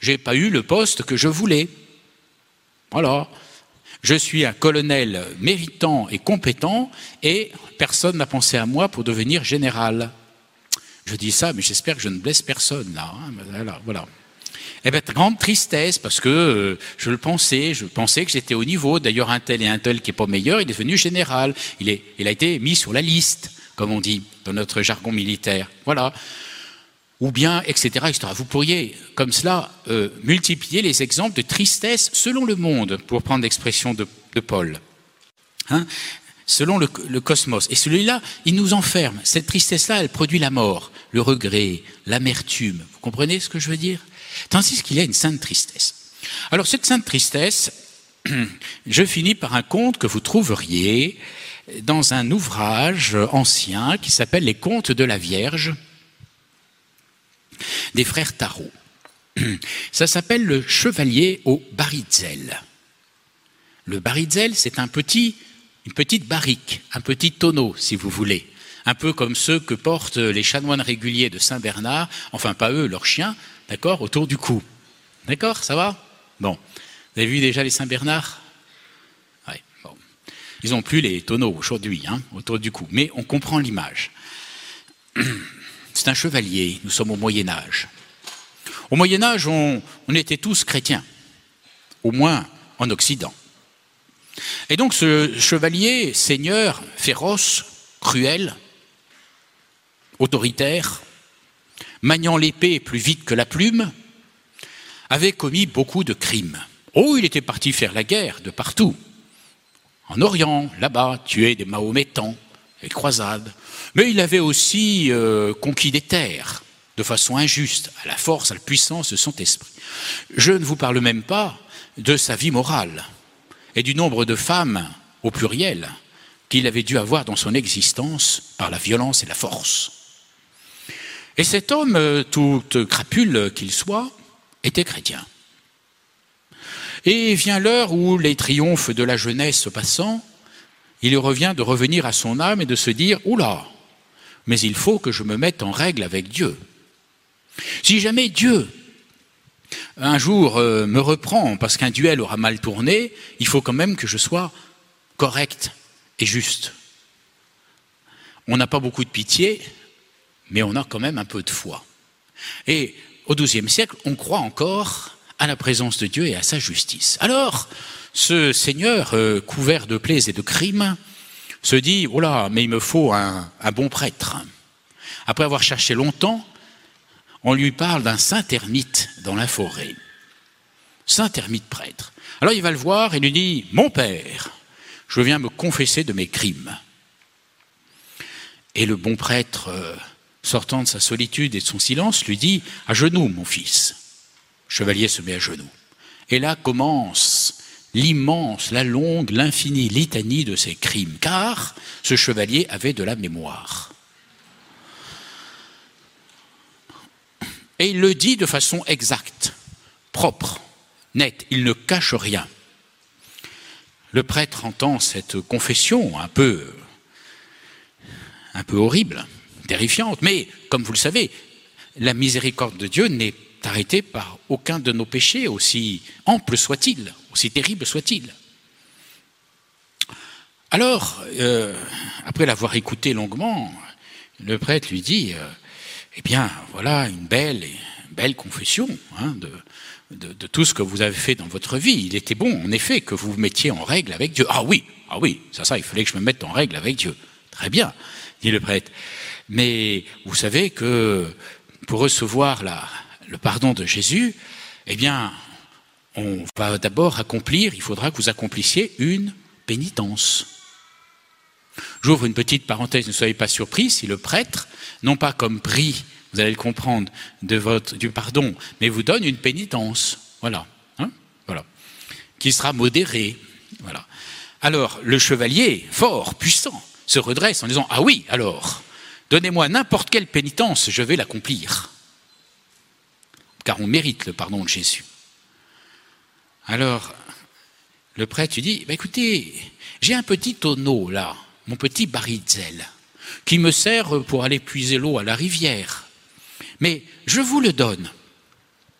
j'ai pas eu le poste que je voulais. Voilà. Je suis un colonel méritant et compétent et personne n'a pensé à moi pour devenir général. Je dis ça, mais j'espère que je ne blesse personne là. Voilà. Eh bien, grande tristesse, parce que je pensais que j'étais au niveau. D'ailleurs, un tel qui n'est pas meilleur, il est devenu général. Il a été mis sur la liste, comme on dit dans notre jargon militaire. Voilà. Ou bien, etc., etc. Vous pourriez, comme cela, multiplier les exemples de tristesse selon le monde, pour prendre l'expression de Paul. Selon le cosmos. Et celui-là, il nous enferme. Cette tristesse-là, elle produit la mort, le regret, l'amertume. Vous comprenez ce que je veux dire ? Tandis qu'il y a une sainte tristesse. Alors, cette sainte tristesse, je finis par un conte que vous trouveriez dans un ouvrage ancien qui s'appelle « Les Contes de la Vierge » des frères Tarot. Ça s'appelle le chevalier au baritzel. Le baritzel, c'est une petite barrique, un petit tonneau, si vous voulez. Un peu comme ceux que portent les chanoines réguliers de Saint-Bernard, enfin pas eux, leurs chiens, d'accord, autour du cou. D'accord, ça va ? Bon. Vous avez vu déjà les Saint-Bernard ? Ouais, bon. Ils n'ont plus les tonneaux aujourd'hui, autour du cou. Mais on comprend l'image. C'est un chevalier, nous sommes au Moyen-Âge. Au Moyen-Âge, on était tous chrétiens, au moins en Occident. Et donc ce chevalier, seigneur, féroce, cruel, autoritaire, maniant l'épée plus vite que la plume, avait commis beaucoup de crimes. Oh, il était parti faire la guerre de partout. En Orient, là-bas, tuer des Mahométans, les croisades. Mais il avait aussi conquis des terres de façon injuste, à la force, à la puissance de son esprit. Je ne vous parle même pas de sa vie morale et du nombre de femmes, au pluriel, qu'il avait dû avoir dans son existence par la violence et la force. Et cet homme, tout crapule qu'il soit, était chrétien. Et vient l'heure où les triomphes de la jeunesse se passant, il lui revient de revenir à son âme et de se dire « Oula, mais il faut que je me mette en règle avec Dieu. Si jamais Dieu, un jour, me reprend parce qu'un duel aura mal tourné, il faut quand même que je sois correct et juste. On n'a pas beaucoup de pitié, mais on a quand même un peu de foi. Et au XIIe siècle, on croit encore à la présence de Dieu et à sa justice. Alors, ce seigneur, couvert de plaies et de crimes, se dit « Oh là, mais il me faut un bon prêtre ». Après avoir cherché longtemps, on lui parle d'un saint ermite dans la forêt. Saint ermite prêtre. Alors il va le voir et lui dit « Mon père, je viens me confesser de mes crimes ». Et le bon prêtre, sortant de sa solitude et de son silence, lui dit « À genoux, mon fils ». Le chevalier se met à genoux. Et là commence l'immense, la longue, l'infinie litanie de ses crimes, car ce chevalier avait de la mémoire. Et il le dit de façon exacte, propre, nette, il ne cache rien. Le prêtre entend cette confession un peu horrible, terrifiante, mais comme vous le savez, la miséricorde de Dieu n'est arrêtée par aucun de nos péchés, aussi ample soit-il, aussi terrible soit-il. Alors, après l'avoir écouté longuement, le prêtre lui dit eh bien, voilà une belle confession de tout ce que vous avez fait dans votre vie. Il était bon, en effet, que vous vous mettiez en règle avec Dieu. Ah oui, ça, il fallait que je me mette en règle avec Dieu. Très bien, dit le prêtre. Mais vous savez que pour recevoir le pardon de Jésus, eh bien, on va d'abord il faudra que vous accomplissiez une pénitence. J'ouvre une petite parenthèse, ne soyez pas surpris si le prêtre, non pas comme prix, vous allez le comprendre, du pardon, mais vous donne une pénitence, voilà, qui sera modérée, voilà. Alors, le chevalier, fort, puissant, se redresse en disant « Ah oui, alors, donnez-moi n'importe quelle pénitence, je vais l'accomplir. » Car on mérite le pardon de Jésus. Alors, le prêtre lui dit « Écoutez, j'ai un petit tonneau là, mon petit baritzel, qui me sert pour aller puiser l'eau à la rivière. Mais je vous le donne.